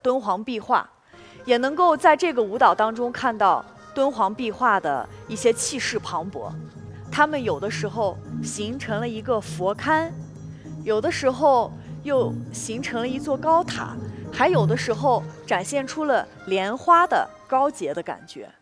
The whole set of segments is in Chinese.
敦煌壁画，也能够在这个舞蹈当中看到敦煌壁画的一些气势磅礴。它们有的时候形成了一个佛龛，有的时候又形成了一座高塔，还有的时候展现出了莲花的高洁的感觉。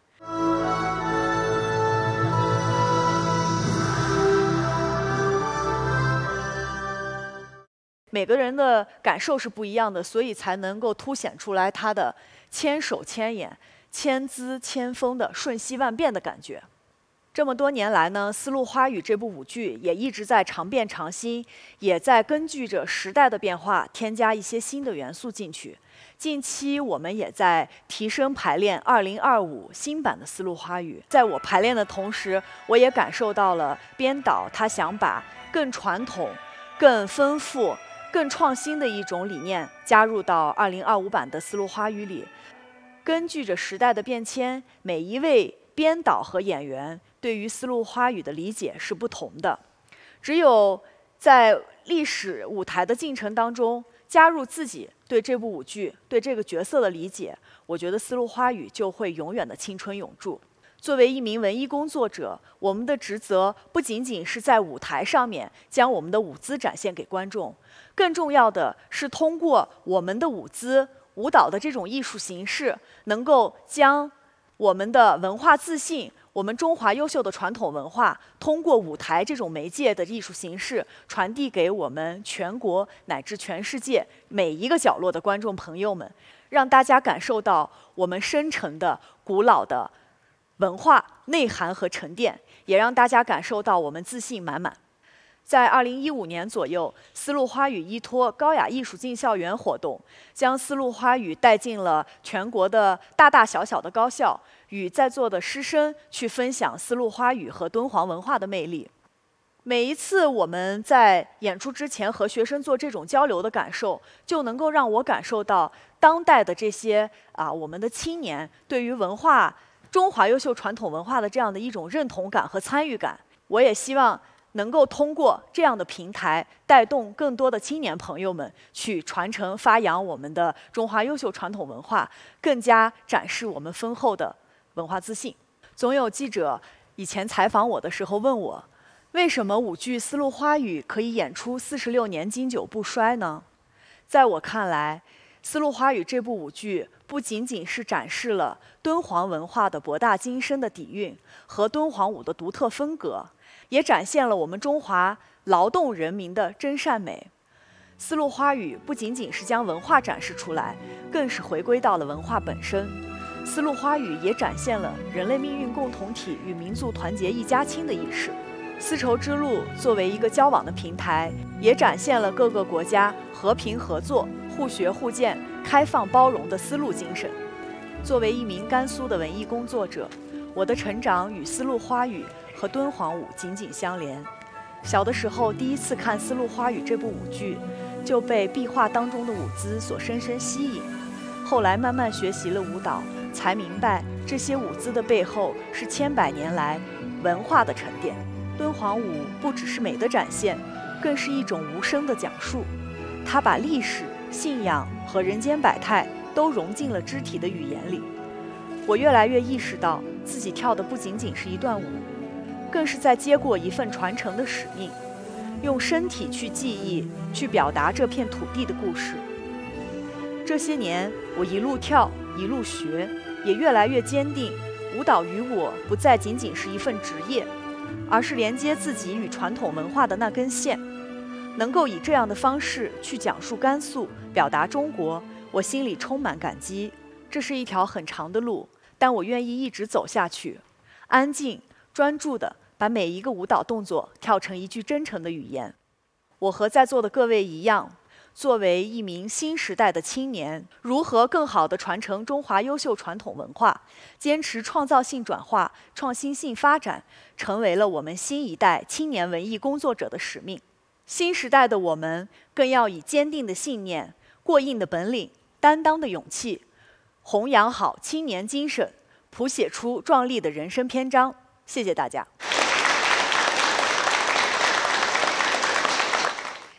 每个人的感受是不一样的，所以才能够凸显出来它的千手千眼、千姿千风的瞬息万变的感觉。这么多年来呢，《丝路花语》这部舞剧也一直在常变常新，也在根据着时代的变化添加一些新的元素进去。近期我们也在提升排练2025新版的《丝路花语》。在我排练的同时，我也感受到了编导他想把更传统、更丰富、更创新的一种理念加入到2025版的《丝路花语》里。根据着时代的变迁，每一位编导和演员对于《丝路花语》的理解是不同的。只有在历史舞台的进程当中，加入自己对这部舞剧、对这个角色的理解，我觉得《丝路花语》就会永远的青春永驻。作为一名文艺工作者，我们的职责不仅仅是在舞台上面将我们的舞姿展现给观众，更重要的是通过我们的舞姿、舞蹈的这种艺术形式，能够将我们的文化自信、我们中华优秀的传统文化，通过舞台这种媒介的艺术形式，传递给我们全国乃至全世界每一个角落的观众朋友们，让大家感受到我们深沉的、古老的文化内涵和沉淀，也让大家感受到我们自信满满。在2015年左右，丝路花语依托高雅艺术进校园活动，将丝路花语带进了全国的大大小小的高校，与在座的师生去分享丝路花语和敦煌文化的魅力。每一次我们在演出之前和学生做这种交流的感受，就能够让我感受到当代的这些我们的青年对于文化、中华优秀传统文化的这样的一种认同感和参与感。我也希望能够通过这样的平台，带动更多的青年朋友们去传承发扬我们的中华优秀传统文化，更加展示我们丰厚的文化自信。总有记者以前采访我的时候问我，为什么舞剧《丝路花语》可以演出46年经久不衰呢？在我看来，《丝路花语》这部舞剧不仅仅是展示了敦煌文化的博大精深的底蕴和敦煌舞的独特风格，也展现了我们中华劳动人民的真善美。丝路花语不仅仅是将文化展示出来，更是回归到了文化本身。丝路花语也展现了人类命运共同体与民族团结一家亲的意识。丝绸之路作为一个交往的平台，也展现了各个国家和平合作、互学互鉴、开放包容的丝路精神。作为一名甘肃的文艺工作者，我的成长与丝路花语和敦煌舞紧紧相连。小的时候第一次看《丝路花语》这部舞剧，就被壁画当中的舞姿所深深吸引。后来慢慢学习了舞蹈，才明白这些舞姿的背后是千百年来文化的沉淀。敦煌舞不只是美的展现，更是一种无声的讲述。它把历史、信仰和人间百态都融进了肢体的语言里。我越来越意识到，自己跳的不仅仅是一段舞，更是在接过一份传承的使命，用身体去记忆，去表达这片土地的故事。这些年，我一路跳，一路学，也越来越坚定，舞蹈于我不再仅仅是一份职业，而是连接自己与传统文化的那根线。能够以这样的方式去讲述甘肃，表达中国，我心里充满感激。这是一条很长的路，但我愿意一直走下去，安静、专注地把每一个舞蹈动作跳成一句真诚的语言。我和在座的各位一样，作为一名新时代的青年，如何更好地传承中华优秀传统文化，坚持创造性转化、创新性发展，成为了我们新一代青年文艺工作者的使命。新时代的我们，更要以坚定的信念、过硬的本领、担当的勇气，弘扬好青年精神，谱写出壮丽的人生篇章。谢谢大家。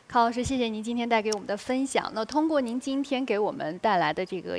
康老师，谢谢您今天带给我们的分享。那通过您今天给我们带来的这个